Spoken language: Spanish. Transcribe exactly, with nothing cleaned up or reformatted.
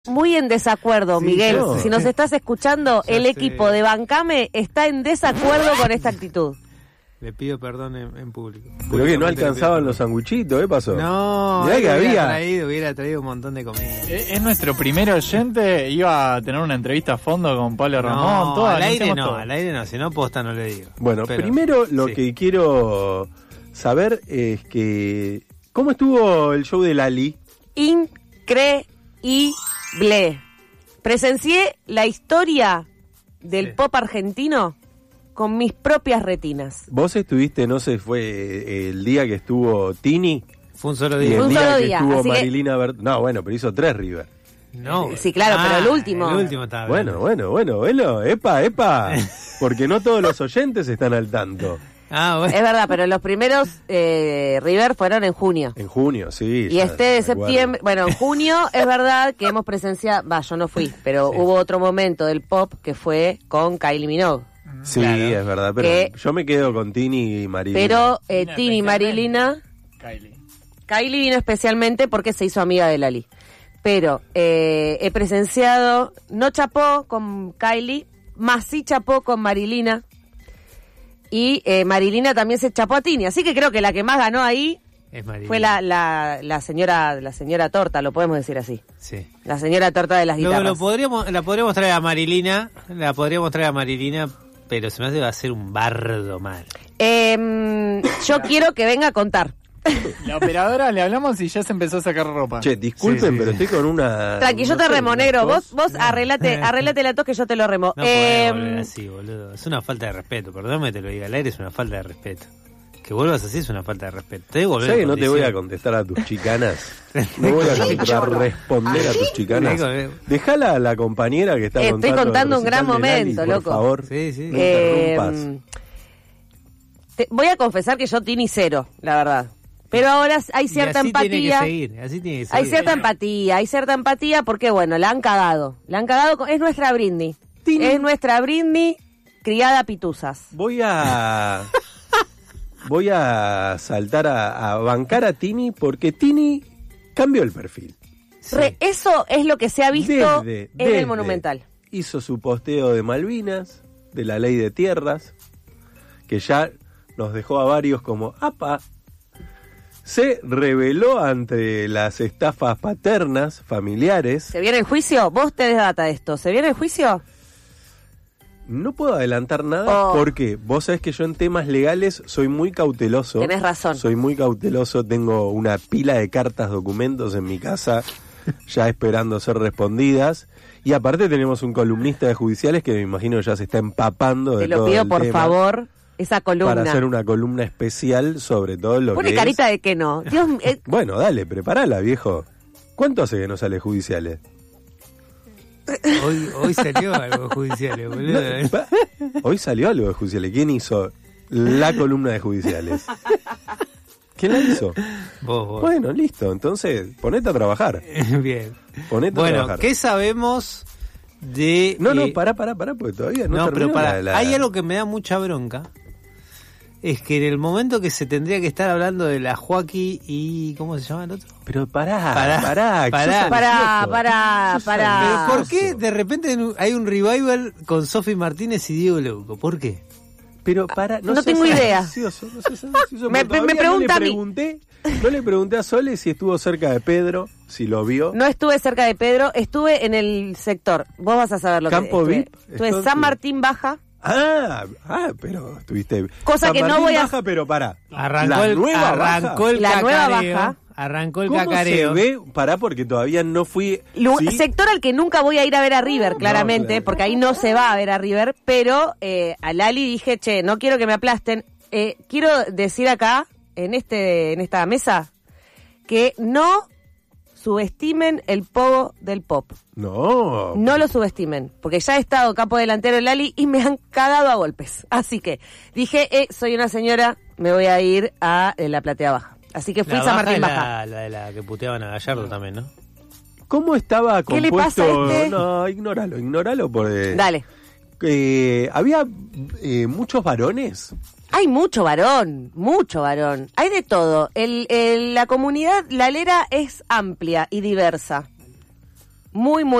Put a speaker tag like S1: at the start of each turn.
S1: Muy en desacuerdo,
S2: Sí,
S1: Miguel.
S2: yo.
S1: Si nos estás escuchando,
S3: Ya
S1: el
S3: sé.
S1: equipo de Bancame está en desacuerdo con esta actitud.
S3: Le pido perdón en, en público.
S2: Pero que no
S3: Públicamente
S2: alcanzaban
S3: le
S2: los
S3: pido
S2: sanguchitos, ¿qué pasó?
S3: perdón. No,
S2: Mirá
S3: él
S2: que
S3: hubiera
S2: había.
S3: traído, hubiera traído un montón de comida.
S4: Es es nuestro primer oyente, iba a tener una entrevista a fondo con Pablo Ramón,
S3: No,
S4: todo,
S3: al aire
S4: anunciamos
S3: no,
S4: todo.
S3: al aire no, si no posta no le digo.
S2: Bueno,
S3: Pero-
S2: primero lo
S3: sí.
S2: que quiero saber es que... ¿Cómo estuvo el show de Lali?
S1: Increíble. Presencié la historia del
S3: Sí.
S1: pop argentino con mis propias retinas.
S2: Vos estuviste, no sé, fue eh, el día que estuvo Tini
S3: Fue un solo
S2: y
S3: día.
S2: el
S1: un
S2: día
S1: solo
S2: que
S1: día,
S2: estuvo
S1: así que-
S2: Marilina Bert... No, bueno, pero hizo tres River.
S3: No.
S1: Sí, claro, pero el último.
S3: El último estaba
S2: Bueno,
S3: bien.
S2: bueno, bueno, bueno, epa, epa, porque no todos los oyentes están al tanto.
S3: Ah, bueno.
S1: Es verdad, pero los primeros eh, River fueron en junio.
S2: En junio, sí.
S1: Y
S2: ya,
S1: este de
S2: me acuerdo.
S1: septiembre, bueno, en junio es verdad que hemos presenciado, va, yo no fui, pero
S3: Sí.
S1: hubo otro momento del pop que fue con Kylie Minogue.
S2: Sí,
S3: Claro.
S2: es verdad, pero
S1: Que-
S2: yo me quedo con Tini y Marilina.
S1: Pero eh,
S4: Vino
S1: Tini y
S4: especialmente.
S1: Marilina,
S4: Kylie.
S1: Kylie vino especialmente porque se hizo amiga de Lali. Pero eh, he presenciado, no chapó con Kylie, más sí chapó con Marilina. Y eh, Marilina también se chapó a Tini. Así que creo que la que más ganó ahí
S3: Es Marilina.
S1: fue la, la, la señora la señora Torta, lo podemos decir así.
S3: Sí.
S1: La señora Torta de las
S3: Lo,
S1: guitarras.
S3: lo podríamos, la podríamos traer a Marilina, la podríamos traer a Marilina, pero se me hace que va a ser un bardo mal.
S1: Eh, yo quiero que venga a contar.
S4: La operadora le hablamos y ya se empezó a sacar ropa.
S2: Che, disculpen,
S3: Sí, sí,
S2: pero
S3: sí.
S2: estoy con una...
S1: Tranqui, yo
S2: no
S1: te
S2: sé,
S1: remo,
S2: una
S1: negro.
S2: tos.
S1: Vos, vos arreglate, arreglate la tos que yo te lo remo.
S3: No
S1: Eh,
S3: podés volver así, boludo. Es una falta de respeto. Perdóname que te lo diga al aire, es una falta de respeto. Que vuelvas así es una falta de respeto. Te debo volver
S2: ¿Sabes
S3: en
S2: que no te voy a
S3: condición.
S2: contestar a tus chicanas? No voy a contrarresponder a tus chicanas.
S3: Digo,
S2: Dejala a la compañera que está
S1: Estoy
S2: contando.
S1: contando
S2: el
S1: un gran
S2: recital de Lali,
S1: momento,
S2: por
S1: loco.
S2: favor,
S3: Sí, sí.
S2: no
S1: eh,
S2: interrumpas.
S1: te- voy a confesar que yo Tini cero, la verdad. Pero ahora hay
S3: Y
S1: cierta
S3: así Tiene que
S1: empatía.
S3: seguir, así tiene que seguir.
S1: Hay cierta empatía, hay cierta empatía porque, bueno, la han cagado. La han cagado, con- es nuestra Britney.
S2: Tini.
S1: Es nuestra Britney criada a pituzas.
S2: Voy a... Voy a saltar a, a bancar a Tini porque Tini cambió el perfil.
S3: Sí.
S1: Re- eso es lo que se ha visto
S2: Desde-
S1: en
S2: desde
S1: el Monumental.
S2: Hizo su posteo de Malvinas, de la ley de tierras, que ya nos dejó a varios como ¡apa! Se rebeló ante las estafas paternas, familiares.
S1: ¿Se viene el juicio? Vos te des data de esto. ¿Se viene el juicio?
S2: No puedo adelantar nada
S1: Oh.
S2: porque vos sabés que yo en temas legales soy muy cauteloso.
S1: Tenés razón.
S2: Soy muy cauteloso, tengo una pila de cartas, documentos en mi casa ya esperando ser respondidas. Y aparte tenemos un columnista de judiciales que me imagino ya se está empapando de
S1: Te lo
S2: todo
S1: pido
S2: el
S1: por
S2: tema
S1: favor, esa columna.
S2: para hacer una columna especial sobre todo lo
S1: Pone
S2: que
S1: carita
S2: es.
S1: de que no. Dios mío, eh,
S2: Bueno, dale, prepárala, viejo. ¿Cuánto hace que no sale judiciales?
S3: Hoy, hoy salió algo judicial, boludo.
S2: No, pa- Hoy salió algo de judiciales. ¿Quién hizo la columna de judiciales? ¿Quién la hizo?
S3: Vos, vos.
S2: Bueno, listo. Entonces, ponete a trabajar.
S3: Bien.
S2: Ponete a
S3: Bueno,
S2: trabajar.
S3: ¿qué sabemos de...?
S2: No, no,
S3: eh,
S2: pará, pará, pará, porque todavía no,
S3: No, pero
S2: terminó
S3: para,
S2: la- la-
S3: hay algo que me da mucha bronca. Es que en el momento que se tendría que estar hablando de la Joaquí y... ¿Cómo se llama el otro?
S2: Pero pará,
S3: Pará,
S2: pará, que
S3: pará.
S2: sos
S1: Pará,
S2: ansioso.
S1: pará,
S2: Sos
S1: pará.
S3: Pero ¿por
S2: ansioso.
S3: qué de repente hay un revival con Sofi Martínez y Diego Leuco? ¿Por qué?
S2: Pero para,
S1: No
S2: seas
S1: tengo idea.
S2: ansioso, no seas ansioso,
S1: Me-
S2: porque
S1: me- me
S2: todavía
S1: pregunta a
S2: no
S1: mí.
S2: le pregunté, no le pregunté a Sole si estuvo cerca de Pedro, si lo vio.
S1: No estuve cerca de Pedro, estuve en el sector. Vos vas a saber lo
S2: Campo
S1: que
S2: V I P,
S1: estuve. Estuve
S2: entonces.
S1: San Martín Baja.
S2: Ah, ah, pero estuviste.
S1: Cosa
S2: San
S1: que no
S2: Martín
S1: voy a-
S2: baja, pero pará.
S3: Arrancó
S2: la
S3: el,
S2: nueva
S3: arrancó
S2: baja.
S3: el
S1: La nueva
S3: cacareo.
S1: baja.
S3: Arrancó el
S2: ¿Cómo
S3: cacareo.
S2: se ve? Pará, porque todavía no fui.
S1: Lu-
S2: ¿sí?
S1: Sector al que nunca voy a ir a ver a River,
S2: No,
S1: claramente,
S2: claro.
S1: porque ahí no se va a ver a River, pero eh, a Lali dije, che, no quiero que me aplasten. Eh, quiero decir acá, en este en esta mesa, que no subestimen el pogo del pop.
S2: No.
S1: No lo subestimen, porque ya he estado campo delantero en Lali y me han cagado a golpes. Así que dije, eh, soy una señora, me voy a ir a eh, la platea baja. Así que fui
S3: La
S1: a San
S3: baja
S1: Martín
S3: es
S1: Baja.
S3: la, la de la que puteaban a Gallardo también, ¿no?
S2: ¿Cómo estaba
S1: ¿Qué le
S2: compuesto?
S1: pasa a este?
S2: No, ignóralo, ignóralo porque.
S1: Dale.
S2: Eh, había eh, muchos varones.
S1: Hay mucho varón, mucho varón. Hay de todo. El, el- la comunidad lalera es amplia y diversa. muy, muy